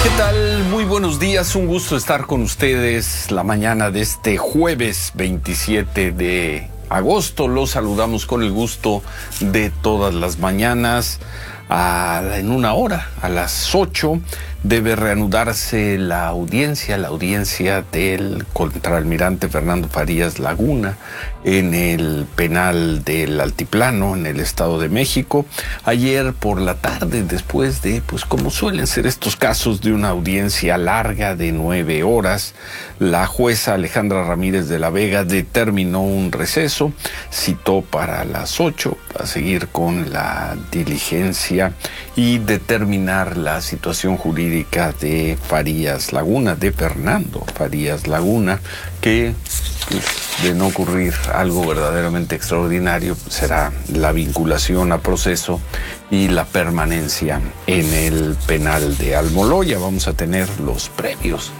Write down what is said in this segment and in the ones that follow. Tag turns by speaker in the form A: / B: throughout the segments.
A: ¿Qué tal? Muy buenos días, un gusto estar con ustedes la mañana de este jueves 27 de agosto. Los saludamos con el gusto de todas las mañanas. En una hora, a las 8, debe reanudarse la audiencia del contraalmirante Fernando Farías Laguna en el penal del Altiplano, en el Estado de México. Ayer por la tarde, después de, como suelen ser estos casos, de una audiencia larga de 9 horas, la jueza Alejandra Ramírez de la Vega determinó un receso, citó para las 8 a seguir con la diligencia y determinar la situación jurídica de Farías Laguna, de Fernando Farías Laguna, que de no ocurrir algo verdaderamente extraordinario el la vinculación a proceso y la permanencia en el penal de Almoloya. Vamos a tener los previos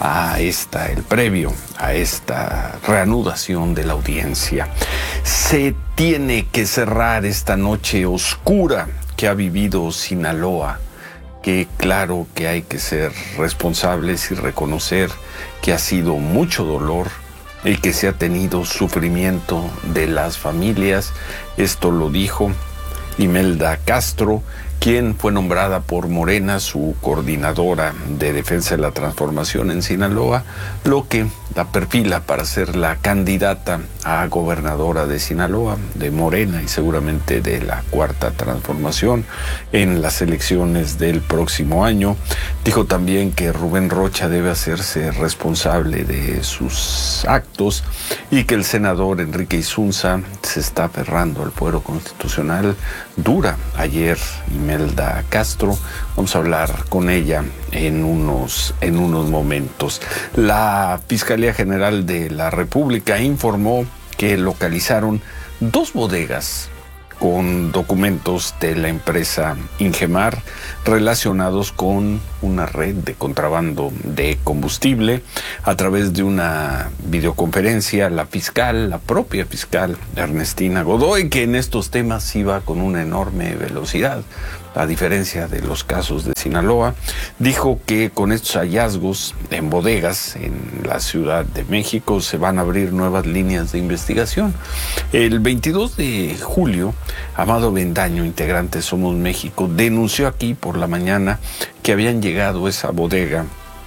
A: el previo a esta reanudación de la audiencia. Se tiene que cerrar esta noche oscura que ha vivido Sinaloa, que claro que hay que ser responsables y reconocer que ha sido mucho dolor y que se ha tenido sufrimiento de las familias. Esto lo dijo Imelda Castro, quien fue nombrada por Morena su coordinadora de defensa de la transformación en Sinaloa, lo que la perfila para ser la candidata a gobernadora de Sinaloa, de Morena y seguramente de la Cuarta Transformación en las elecciones del próximo año. Dijo también que Rubén Rocha debe hacerse responsable de sus actos y que el senador Enrique Isunza se está aferrando al fuero constitucional. Dura ayer Imelda Castro. Vamos a hablar con ella en unos momentos. La Fiscalía General de la República informó que localizaron 2 bodegas con documentos de la empresa Ingemar relacionados con una red de contrabando de combustible. A través de una videoconferencia, la propia fiscal Ernestina Godoy, que en estos temas iba con una enorme velocidad, a diferencia de los casos de Sinaloa, dijo que con estos hallazgos en bodegas en la Ciudad de México se van a abrir nuevas líneas de investigación. El 22 de julio, Amado Bendaño, integrante de Somos México, denunció aquí por la mañana que habían llegado a esa bodega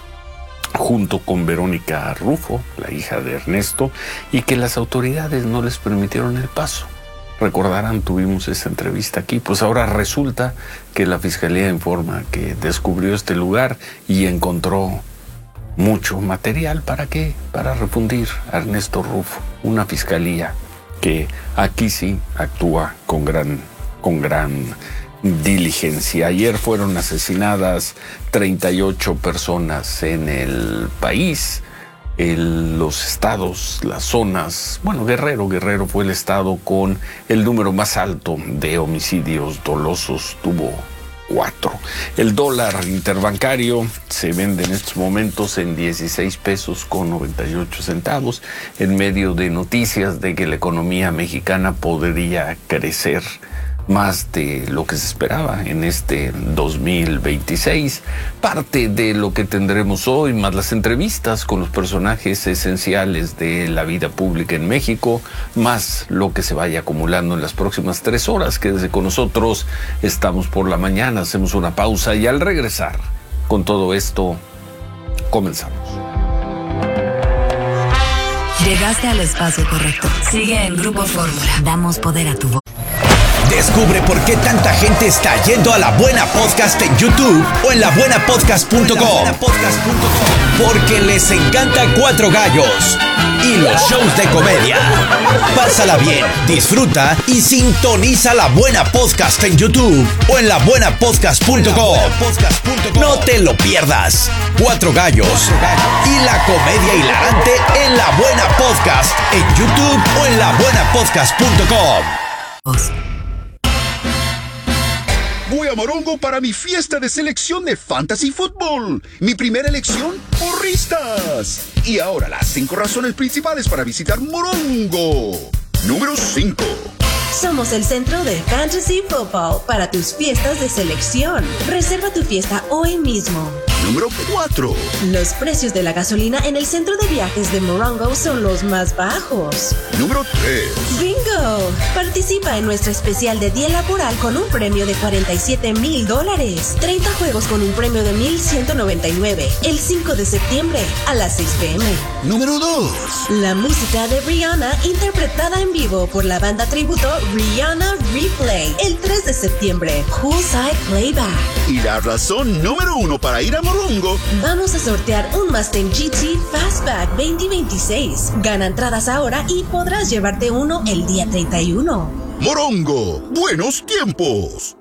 A: junto con Verónica Rufo, la hija de Ernesto, y que las autoridades no les permitieron el paso. Recordarán, tuvimos esa entrevista aquí. Pues ahora resulta que la Fiscalía informa que descubrió este lugar y encontró mucho material. ¿Para qué? Para refundir a Ernesto Rufo. Una fiscalía que aquí sí actúa con gran diligencia. Ayer fueron asesinadas 38 personas en el país. Los estados, las zonas, Guerrero fue el estado con el número más alto de homicidios dolosos, tuvo 4. El dólar interbancario se vende en estos momentos en 16 pesos con 98 centavos, en medio de noticias de que la economía mexicana podría crecer más de lo que se esperaba en este 2026. Parte de lo que tendremos hoy, más las entrevistas con los personajes esenciales de la vida pública en México, más lo que se vaya acumulando en las próximas 3 horas. Quédese con nosotros, estamos por la mañana, hacemos una pausa y al regresar con todo esto, comenzamos.
B: Llegaste al espacio correcto. Sigue en Grupo Fórmula. Damos poder a tu voz.
C: Descubre por qué tanta gente está yendo a La Buena Podcast en YouTube o en labuenapodcast.com. Porque les encanta Cuatro Gallos y los shows de comedia. Pásala bien, disfruta y sintoniza La Buena Podcast en YouTube o en labuenapodcast.com. No te lo pierdas. Cuatro Gallos y la comedia hilarante en La Buena Podcast en YouTube o en labuenapodcast.com.
D: Voy a Morongo para mi fiesta de selección de Fantasy Football. Mi primera elección, porristas. Y ahora las 5 razones principales para visitar Morongo. Número 5.
E: Somos el centro de Fantasy Football para tus fiestas de selección. Reserva tu fiesta hoy mismo.
D: Número 4.
E: Los precios de la gasolina en el centro de viajes de Morongo son los más bajos.
D: Número 3.
E: ¡Bingo! Participa en nuestro especial de día laboral con un premio de $47,000. 30 juegos con un premio de $1,199. El 5 de septiembre a las 6 p.m.
D: Número 2.
E: La música de Rihanna interpretada en vivo por la banda tributo Rihanna Replay. El 3 de septiembre. Poolside Playback.
D: Y la razón número 1 para ir a Morongo.
E: Vamos a sortear un Mustang GT Fastback 2026. Gana entradas ahora y podrás llevarte uno el día 31.
D: Morongo, buenos tiempos.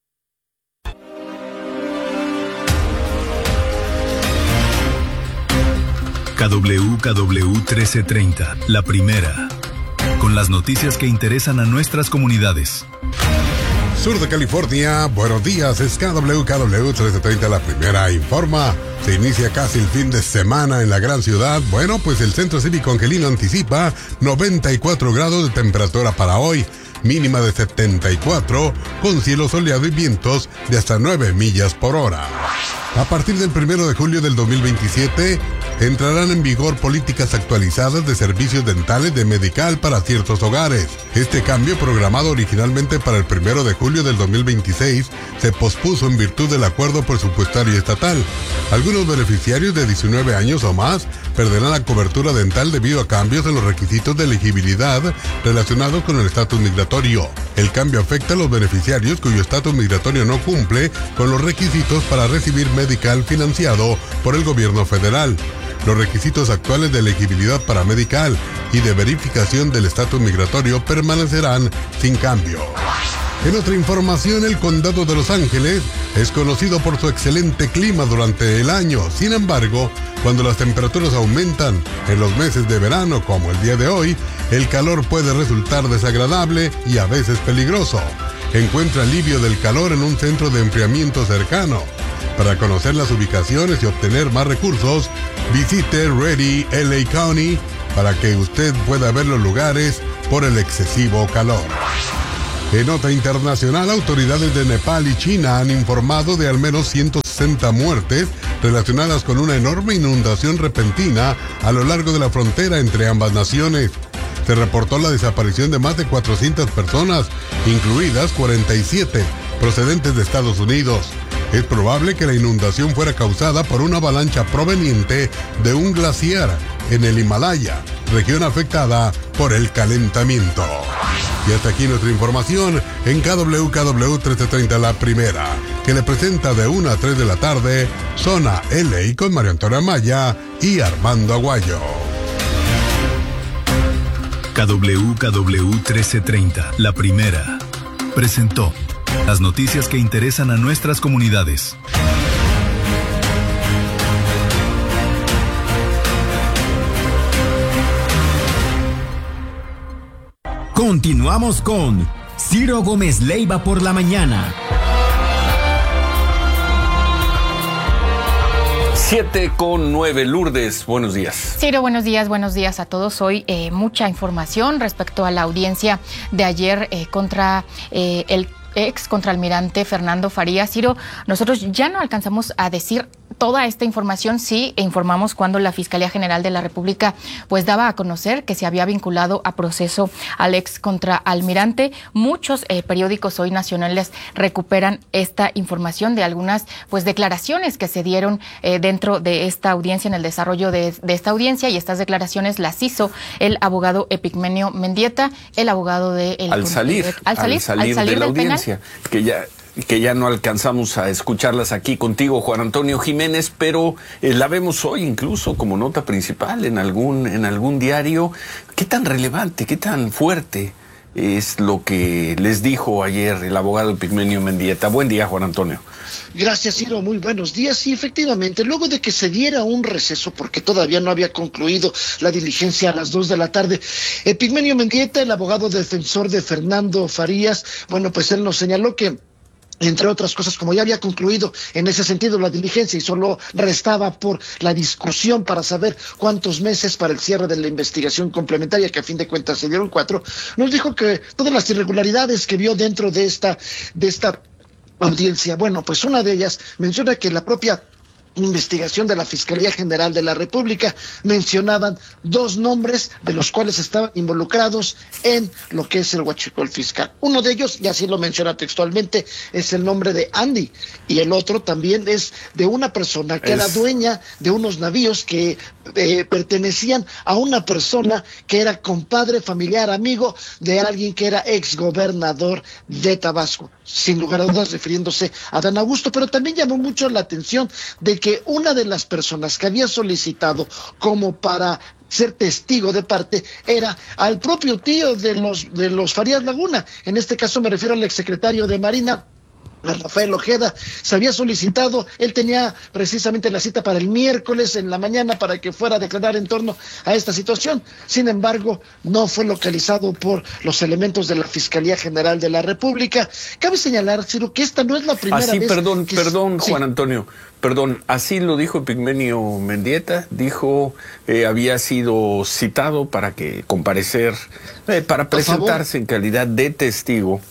F: KWKW 1330, la primera. Con las noticias que interesan a nuestras comunidades.
G: Sur de California, buenos días, es KWKW 1330, la primera informa. Se inicia casi el fin de semana en la gran ciudad. Bueno, pues el Centro Cívico Angelino anticipa 94 grados de temperatura para hoy, mínima de 74, con cielo soleado y vientos de hasta 9 millas por hora. A partir del 1 de julio del 2027, entrarán en vigor políticas actualizadas de servicios dentales de Medical para ciertos hogares. Este cambio, programado originalmente para el 1 de julio del 2026, se pospuso en virtud del acuerdo presupuestario estatal. Algunos beneficiarios de 19 años o más perderán la cobertura dental debido a cambios en los requisitos de elegibilidad relacionados con el estatus migratorio. El cambio afecta a los beneficiarios cuyo estatus migratorio no cumple con los requisitos para recibir Medical financiado por el gobierno federal. Los requisitos actuales de elegibilidad para Medical y de verificación del estatus migratorio permanecerán sin cambio. En otra información, el condado de Los Ángeles es conocido por su excelente clima durante el año. Sin embargo, cuando las temperaturas aumentan en los meses de verano, como el día de hoy, el calor puede resultar desagradable y a veces peligroso. Encuentra alivio del calor en un centro de enfriamiento cercano. Para conocer las ubicaciones y obtener más recursos, visite Ready LA County para que usted pueda ver los lugares por el excesivo calor. En nota internacional, autoridades de Nepal y China han informado de al menos 160 muertes relacionadas con una enorme inundación repentina a lo largo de la frontera entre ambas naciones. Se reportó la desaparición de más de 400 personas, incluidas 47 procedentes de Estados Unidos. Es probable que la inundación fuera causada por una avalancha proveniente de un glaciar en el Himalaya, región afectada por el calentamiento. Y hasta aquí nuestra información en KWKW 1330, la primera, que le presenta de 1 a 3 de la tarde, Zona LA con María Antonia Amaya y Armando Aguayo.
F: KWKW 1330, la primera, presentó las noticias que interesan a nuestras comunidades.
C: Continuamos con Ciro Gómez Leiva por la mañana.
A: 7:09, Lourdes, buenos días.
H: Ciro, buenos días a todos. Hoy mucha información respecto a la audiencia de ayer contra el ex contraalmirante Fernando Farías. Ciro, nosotros ya no alcanzamos a decir toda esta información, sí, informamos cuando la Fiscalía General de la República pues daba a conocer que se había vinculado a proceso al ex contraalmirante. Muchos periódicos hoy nacionales recuperan esta información de algunas pues declaraciones que se dieron dentro de esta audiencia, en el desarrollo de esta audiencia, y estas declaraciones las hizo el abogado Epigmenio Mendieta, el abogado de
A: al salir de la audiencia, que ya no alcanzamos a escucharlas aquí contigo, Juan Antonio Jiménez, pero la vemos hoy incluso como nota principal en algún diario. ¿Qué tan relevante, qué tan fuerte es lo que les dijo ayer el abogado Epigmenio Mendieta? Buen día, Juan Antonio.
I: Gracias, Ciro, muy buenos días. Y efectivamente, luego de que se diera un receso, porque todavía no había concluido la diligencia a las 2 de la tarde, Epigmenio Mendieta, el abogado defensor de Fernando Farías, bueno, pues él nos señaló que, entre otras cosas, como ya había concluido en ese sentido la diligencia y solo restaba por la discusión para saber cuántos meses para el cierre de la investigación complementaria, que a fin de cuentas se dieron 4, nos dijo que todas las irregularidades que vio dentro de esta audiencia, bueno, pues una de ellas menciona que la propia investigación de la Fiscalía General de la República mencionaban 2 nombres de los cuales estaban involucrados en lo que es el huachicol fiscal. Uno de ellos, y así lo menciona textualmente, es el nombre de Andy, y el otro también es de una persona que era dueña de unos navíos que pertenecían a una persona que era compadre, familiar, amigo de alguien que era exgobernador de Tabasco, sin lugar a dudas refiriéndose a Dan Augusto. Pero también llamó mucho la atención de que una de las personas que había solicitado como para ser testigo de parte era al propio tío de los Farías Laguna. En este caso me refiero al exsecretario de Marina, a Rafael Ojeda. Se había solicitado, él tenía precisamente la cita para el miércoles en la mañana para que fuera a declarar en torno a esta situación. Sin embargo, no fue localizado por los elementos de la Fiscalía General de la República. Cabe señalar, Ciro, que esta no es la primera vez.
A: Perdón, Juan Antonio. Perdón, así lo dijo Epigmenio Mendieta, dijo había sido citado para que comparecer, para presentarse en calidad de testigo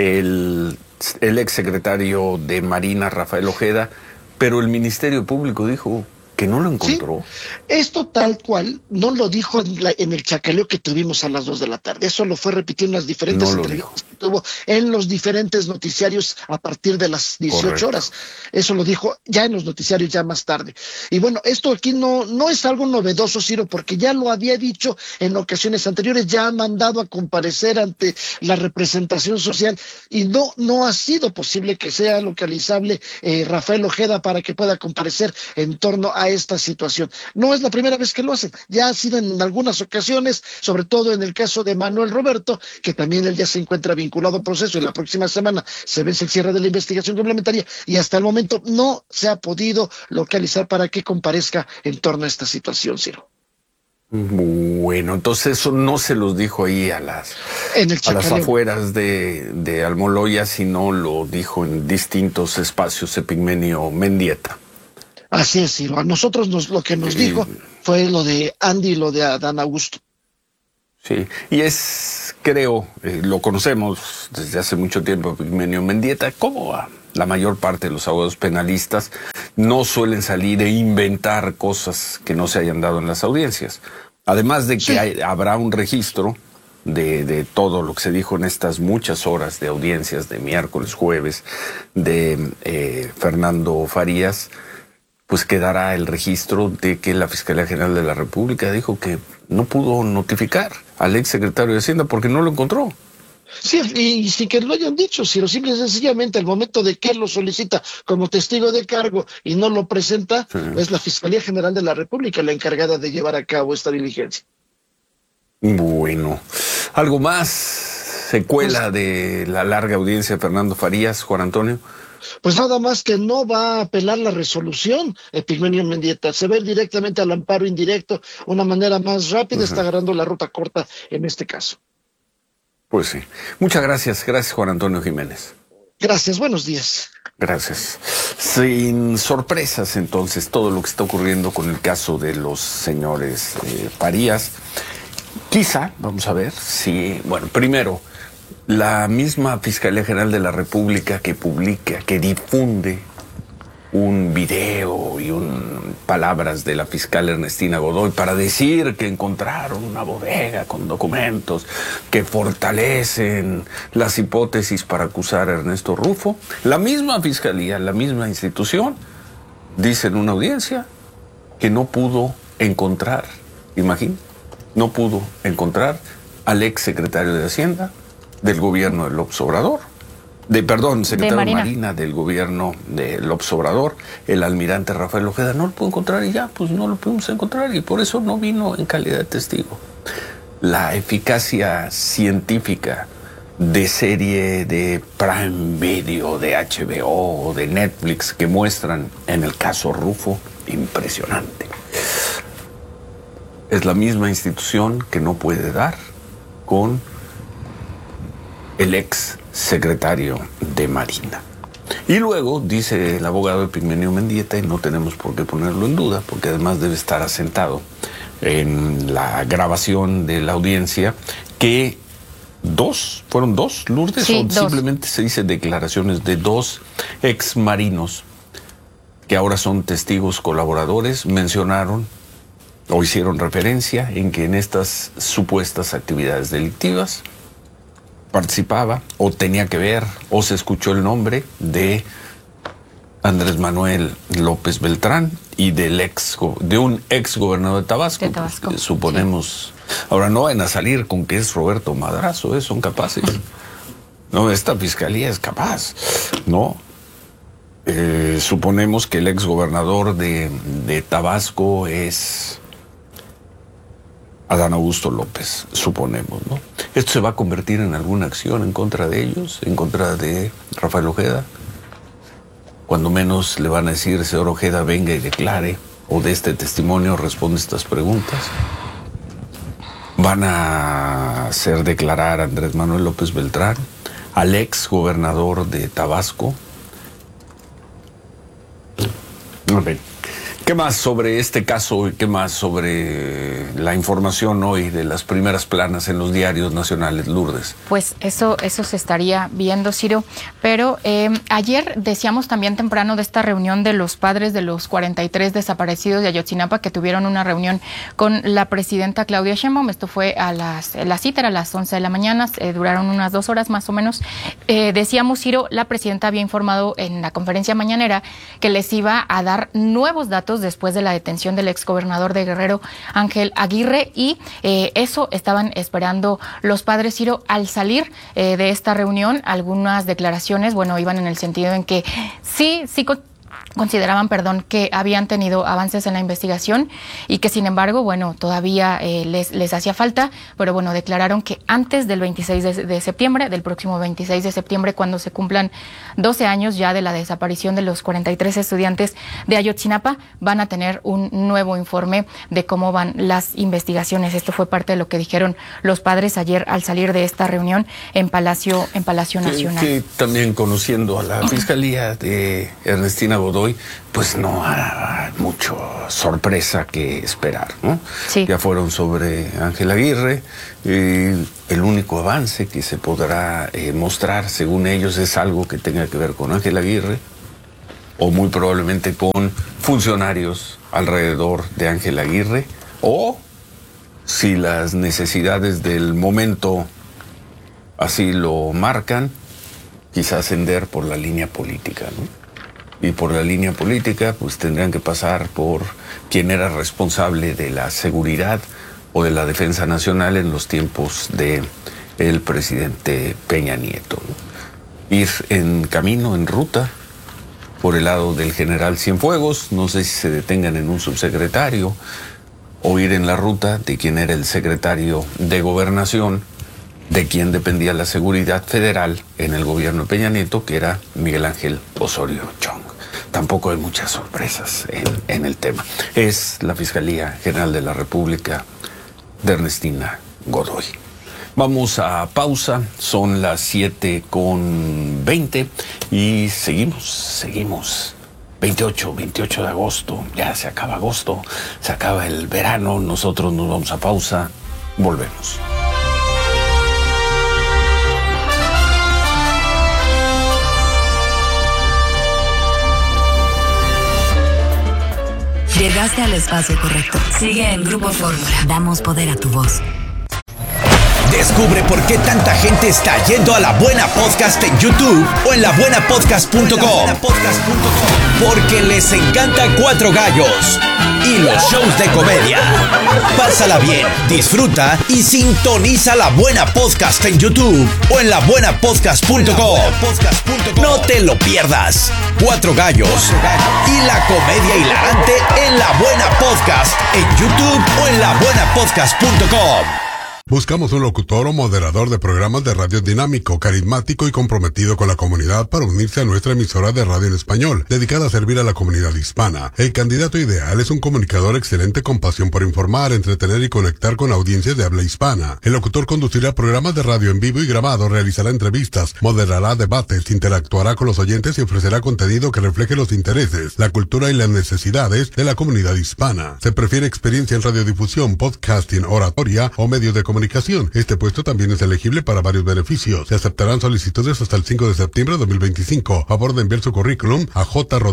A: el exsecretario de Marina, Rafael Ojeda, pero el Ministerio Público dijo que no lo encontró.
I: Sí, esto tal cual no lo dijo en el chacaleo que tuvimos a las 2 de la tarde. Eso lo fue repitiendo en las diferentes entrevistas que tuvo en los diferentes noticiarios a partir de las 18 horas. Eso lo dijo ya en los noticiarios ya más tarde. Y bueno, esto aquí no es algo novedoso, Ciro, porque ya lo había dicho en ocasiones anteriores, ya ha mandado a comparecer ante la representación social y no ha sido posible que sea localizable Rafael Ojeda para que pueda comparecer en torno a esta situación. No es la primera vez que lo hacen, ya ha sido en algunas ocasiones, sobre todo en el caso de Manuel Roberto, que también él ya se encuentra vinculado al proceso y la próxima semana se vence el cierre de la investigación complementaria y hasta el momento no se ha podido localizar para que comparezca en torno a esta situación, Ciro.
A: Bueno, entonces eso no se los dijo ahí a las afueras de Almoloya, sino lo dijo en distintos espacios Epigmenio Mendieta.
I: Así es, Ciro. A nosotros lo que nos dijo fue lo de Andy y lo de Dan Augusto.
A: Sí, y creo, lo conocemos desde hace mucho tiempo, Epigmenio Mendieta, como la mayor parte de los abogados penalistas no suelen salir e inventar cosas que no se hayan dado en las audiencias. Además de que habrá un registro de todo lo que se dijo en estas muchas horas de audiencias de miércoles, jueves, de Fernando Farías, pues quedará el registro de que la Fiscalía General de la República dijo que no pudo notificar al exsecretario de Hacienda porque no lo encontró.
I: Sí, y sin que lo hayan dicho, sino simple y sencillamente al momento de que él lo solicita como testigo de cargo y no lo presenta, es la Fiscalía General de la República la encargada de llevar a cabo esta diligencia.
A: Bueno, ¿algo más? ¿Secuela de la larga audiencia de Fernando Farías, Juan Antonio?
I: Pues nada más que no va a apelar la resolución, Epigmenio Mendieta. Se va directamente al amparo indirecto, una manera más rápida, está agarrando la ruta corta en este caso.
A: Pues sí. Muchas gracias. Gracias, Juan Antonio Jiménez.
I: Gracias, buenos días.
A: Gracias. Sin sorpresas, entonces, todo lo que está ocurriendo con el caso de los señores Farías. Quizá, vamos a ver si, bueno, primero, la misma Fiscalía General de la República que publica, que difunde un video y palabras de la fiscal Ernestina Godoy para decir que encontraron una bodega con documentos que fortalecen las hipótesis para acusar a Ernesto Rufo. La misma fiscalía, la misma institución, dice en una audiencia que no pudo encontrar, imagínate, no pudo encontrar al ex secretario de Hacienda del gobierno de López Obrador, secretario de Marina del gobierno de López Obrador, el almirante Rafael Ojeda. No lo pudo encontrar y ya, pues no lo pudimos encontrar y por eso no vino en calidad de testigo. La eficacia científica de serie de Prime Video, de HBO, de Netflix que muestran en el caso Rufo, impresionante. Es la misma institución que no puede dar con el ex secretario de Marina. Y luego dice el abogado Epigmenio Mendieta, y no tenemos por qué ponerlo en duda, porque además debe estar asentado en la grabación de la audiencia, que ¿fueron dos, Lourdes?
H: Sí,
A: o simplemente se dice declaraciones de 2 ex marinos que ahora son testigos colaboradores, mencionaron o hicieron referencia en que en estas supuestas actividades delictivas participaba o tenía que ver o se escuchó el nombre de Andrés Manuel López Beltrán y de un ex gobernador de Tabasco. Pues, suponemos. Sí. Ahora no van a salir con que es Roberto Madrazo, son capaces. No, esta fiscalía es capaz, ¿no? Suponemos que el ex gobernador de Tabasco es Adán Augusto López, suponemos, ¿no? ¿Esto se va a convertir en alguna acción en contra de ellos, en contra de Rafael Ojeda? Cuando menos le van a decir, señor Ojeda, venga y declare, o de este testimonio responde estas preguntas. Van a hacer declarar a Andrés Manuel López Beltrán, al ex gobernador de Tabasco. ¿Qué más sobre este caso y qué más sobre la información hoy de las primeras planas en los diarios nacionales, Lourdes?
H: Pues eso se estaría viendo, Ciro, pero ayer decíamos también temprano de esta reunión de los padres de los 43 desaparecidos de Ayotzinapa, que tuvieron una reunión con la presidenta Claudia Sheinbaum. Esto fue la cita era a las 11 de la mañana, duraron unas 2 horas más o menos. Decíamos, Ciro, la presidenta había informado en la conferencia mañanera que les iba a dar nuevos datos después de la detención del exgobernador de Guerrero, Ángel Aguirre, y eso estaban esperando los padres, Ciro. Al salir de esta reunión, algunas declaraciones, iban en el sentido en que sí consideraban, que habían tenido avances en la investigación y que, sin embargo, todavía les hacía falta, pero declararon que antes del 26 de septiembre, del próximo 26 de septiembre, cuando se cumplan 12 años ya de la desaparición de los 43 estudiantes de Ayotzinapa, van a tener un nuevo informe de cómo van las investigaciones. Esto fue parte de lo que dijeron los padres ayer al salir de esta reunión en Palacio Nacional.
A: Que también, conociendo a la Fiscalía de Ernestina Godoy, pues no hay mucha sorpresa que esperar, ¿no?
H: Sí.
A: Ya fueron sobre Ángel Aguirre, el único avance que se podrá mostrar, según ellos, es algo que tenga que ver con Ángel Aguirre, o muy probablemente con funcionarios alrededor de Ángel Aguirre, o si las necesidades del momento así lo marcan, quizás ascender por la línea política, ¿no? Y por la línea política, pues tendrían que pasar por quien era responsable de la seguridad o de la defensa nacional en los tiempos de el presidente Peña Nieto, ¿no? Ir en camino, en ruta, por el lado del general Cienfuegos, no sé si se detengan en un subsecretario, o ir en la ruta de quien era el secretario de Gobernación, de quien dependía la seguridad federal en el gobierno de Peña Nieto, que era Miguel Ángel Osorio Chong. Tampoco hay muchas sorpresas en el tema. Es la Fiscalía General de la República de Ernestina Godoy. Vamos a pausa, son las 7:20 y seguimos. 28 de agosto, ya se acaba agosto, se acaba el verano, nosotros nos vamos a pausa, volvemos.
B: Llegaste al espacio correcto. Sigue en Grupo Fórmula. Damos poder a tu voz.
C: Descubre por qué tanta gente está yendo a La Buena Podcast en YouTube o en labuenapodcast.com. Porque les encanta Cuatro Gallos y los shows de comedia. Pásala bien, disfruta y sintoniza La Buena Podcast en YouTube o en labuenapodcast.com. No te lo pierdas. Cuatro Gallos y la comedia hilarante en La Buena Podcast en YouTube o en labuenapodcast.com.
G: Buscamos un locutor o moderador de programas de radio dinámico, carismático y comprometido con la comunidad para unirse a nuestra emisora de radio en español, dedicada a servir a la comunidad hispana. El candidato ideal es un comunicador excelente con pasión por informar, entretener y conectar con audiencias de habla hispana. El locutor conducirá programas de radio en vivo y grabado, realizará entrevistas, moderará debates, interactuará con los oyentes y ofrecerá contenido que refleje los intereses, la cultura y las necesidades de la comunidad hispana. Se prefiere experiencia en radiodifusión, podcasting, oratoria o medios de comunicación. comunicación. Este puesto también es elegible para varios beneficios. Se aceptarán solicitudes hasta el 5 de septiembre de 2025. Favor de enviar su currículum a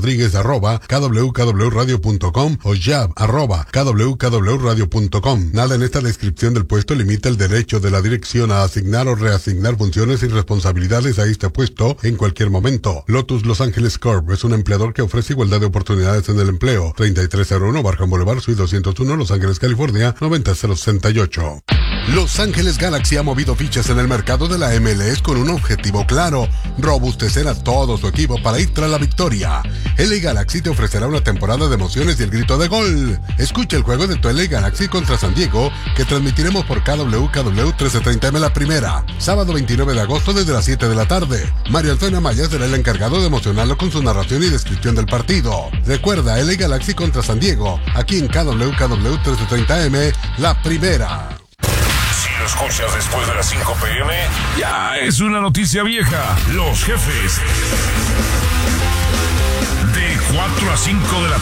G: jrodriguez@kwkwradio.com o jab@kwkwradio.com. Nada en esta descripción del puesto limita el derecho de la dirección a asignar o reasignar funciones y responsabilidades a este puesto en cualquier momento. Lotus Los Ángeles Corp es un empleador que ofrece igualdad de oportunidades en el empleo. 3301 Barham Boulevard, Suite 201, Los Ángeles, California, 90068. Los Ángeles Galaxy ha movido fichas en el mercado de la MLS con un objetivo claro: robustecer a todo su equipo para ir tras la victoria. LA Galaxy te ofrecerá una temporada de emociones y el grito de gol. Escucha el juego de tu LA Galaxy contra San Diego, que transmitiremos por KWKW 1330M la primera, sábado 29 de agosto desde las 7 de la tarde. Mario Antonio Amaya será el encargado de emocionarlo con su narración y descripción del partido. Recuerda, LA Galaxy contra San Diego, aquí en KWKW 1330M la primera.
J: Si lo escuchas después de las 5 p.m., ya es una noticia vieja. Los jefes. De 4 a 5 de la